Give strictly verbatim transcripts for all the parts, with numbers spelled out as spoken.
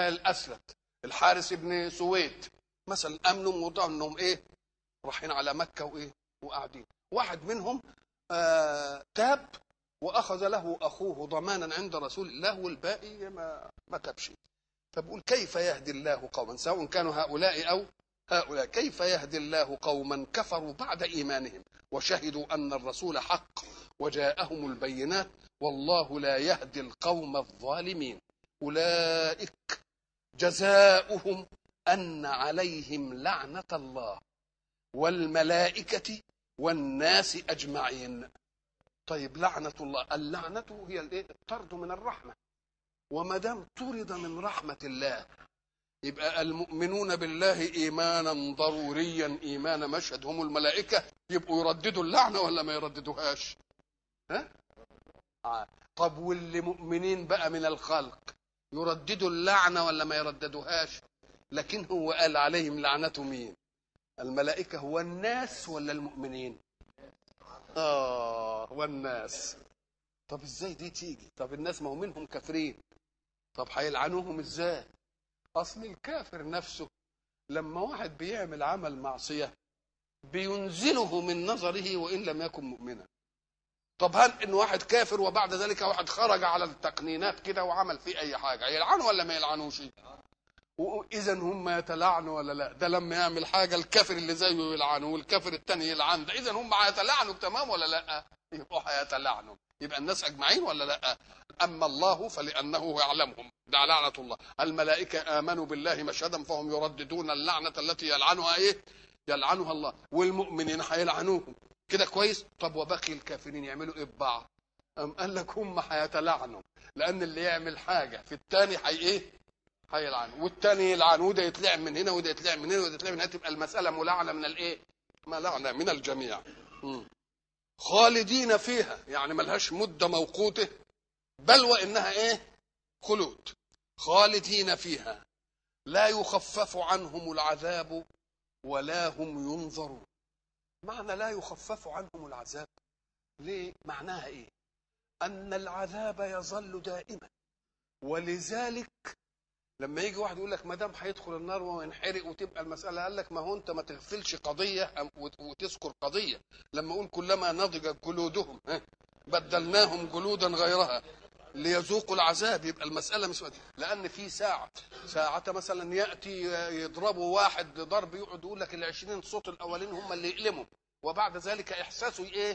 الاسود، الحارس ابن سويد مثلا، امنوا موضوع انهم ايه رايحين على مكه وايه وقاعدين، واحد منهم آه تاب واخذ له اخوه ضمانا عند رسول الله والباقي ما ما تابش. فبقول كيف يهدي الله قوما، سواء كانوا هؤلاء او هؤلاء، كيف يهدي الله قوما كفروا بعد ايمانهم وشهدوا ان الرسول حق وجاءهم البينات والله لا يهدي القوم الظالمين. اولئك جزاؤهم ان عليهم لعنه الله والملائكه والناس اجمعين. طيب لعنه الله، اللعنه هي الايه؟ الطرد من الرحمه، وما دام طرد من رحمه الله يبقى المؤمنون بالله ايمانا ضروريا، ايمانا مشهد هم الملائكه، يبقوا يرددوا اللعنه ولا ما يرددوهاش؟ ها؟ آه. طب واللي مؤمنين بقى من الخلق يرددوا اللعنه ولا ما يرددوهاش؟ لكن هو قال عليهم لعنه مين؟ الملائكه هو الناس ولا المؤمنين؟ اه هو الناس. طب ازاي دي تيجي؟ طب الناس ما هو منهم كافرين، طب هيلعنوهم ازاي؟ اصل الكافر نفسه لما واحد بيعمل عمل معصيه بينزله من نظره وان لم يكن مؤمنا. طب هل ان واحد كافر وبعد ذلك واحد خرج على التقنينات كده وعمل فيه اي حاجه يلعنه ولا ما يلعنوش؟ واذا هم يتلعنوا ولا لا؟ ده لما يعمل حاجه الكافر اللي زيه يلعنه والكافر الثاني يلعن ده، اذا هم هيتلعنوا تمام ولا لا؟ يبقوا هيتلعنوا، يبقى الناس اجمعين ولا لا؟ اما الله فلانه يعلمهم، ده لعنه الله. الملائكه امنوا بالله مشهدا فهم يرددون اللعنه التي يلعنها ايه؟ يلعنها الله، والمؤمنين هيلعنوهم كده كويس. طب وباقي الكافرين يعملوا ايه ببعض؟ ام قال لك هم هيتلعنوا، لان اللي يعمل حاجه في الثاني هي ايه؟ هيلعن، والثاني يلعن، وده يتلعن من هنا وده يتلعن من هنا وده يتلعن من هنا، تبقى المساله ملعنه من الايه؟ ملعنه من الجميع. م. خالدين فيها يعني ملهاش مده موقوته، بل وانها ايه؟ خلود. خالدين فيها لا يخفف عنهم العذاب ولا هم ينظرون. معنى لا يخفف عنهم العذاب ليه؟ معناها ايه؟ ان العذاب يظل دائما، ولذلك لما يجي واحد يقول لك ما دام هيدخل النار وينحرق وتبقى المساله، قال لك ما هو انت ما تغفلش قضيه وتذكر قضيه. لما اقول كلما نضجت جلودهم بدلناهم جلودا غيرها ليذوقوا العذاب، يبقى المساله مش دي. لان في ساعه ساعه مثلا ياتي يضربوا واحد ضرب يقعد يقول لك العشرين صوت الاولين هم اللي يقلموا، وبعد ذلك احساسه ايه؟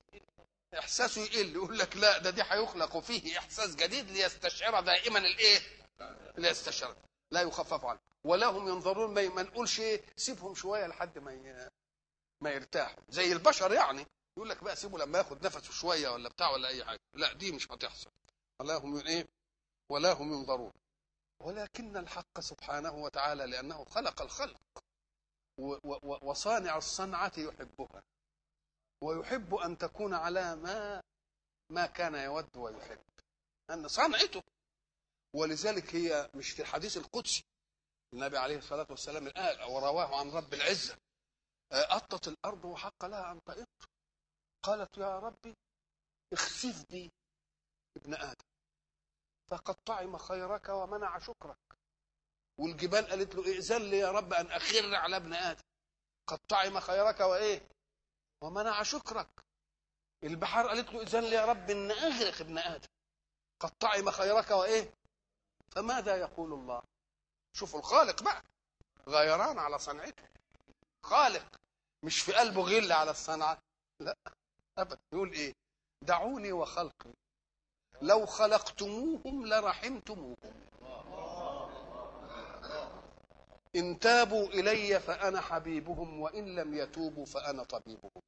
احساسه يقل، يقول لك لا ده دي هيخلق فيه احساس جديد ليستشعر دائما الايه؟ ليستشعر. لا يخفف عنه ولا هم ينظرون. ما نقولش ايه؟ سيبهم شويه لحد ما ما يرتاحوا زي البشر، يعني يقول لك بقى سيبه لما ياخد نفسه شويه ولا بتاع ولا اي حاجه. لا دي مش هتحصل. ولا هم ايه؟ ولا هم ينظرون. ولكن الحق سبحانه وتعالى لانه خلق الخلق وصانع الصنعه يحبها، ويحب ان تكون على ما ما كان يود ويحب، ان صنعته. ولذلك هي مش في الحديث القدسي النبي عليه الصلاه والسلام قال ورواه عن رب العزه أطت الأرض وحق لها أن تئط، قالت يا ربي اخسف بي ابن آدم فقد طعم خيرك ومنع شكرك. والجبال قالت له ائذن لي يا رب أن أخر على ابن آدم قد طعم خيرك وإيه؟ ومنع شكرك. البحار قالت له ائذن لي يا رب أن أغرق ابن آدم قد طعم خيرك وإيه؟ فماذا يقول الله؟ شوفوا الخالق بقى غيران على صنعته، خالق مش في قلبه غل على الصنعة، لا أبدا. يقول إيه؟ دعوني وخلقي لو خلقتموهم لرحمتموهم إن تابوا إلي فأنا حبيبهم وإن لم يتوبوا فأنا طبيبهم.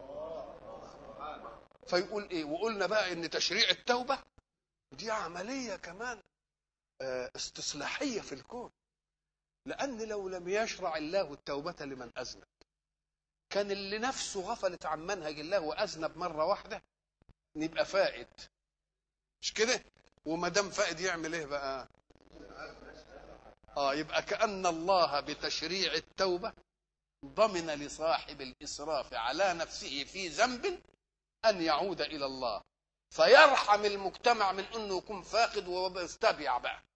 فيقول إيه؟ وقلنا بقى إن تشريع التوبة دي عملية كمان استصلاحية في الكون، لأن لو لم يشرع الله التوبة لمن أذنب كان اللي نفسه غفلت عن منهج الله وأذنب مرة واحدة نبقى فائد، مش كده؟ وما دام فائد يعمل إيه بقى؟ آه يبقى كأن الله بتشريع التوبة ضمن لصاحب الإسراف على نفسه في ذنب أن يعود إلى الله، فيرحم المجتمع من أنه يكون فاقد ويستبيع بقى.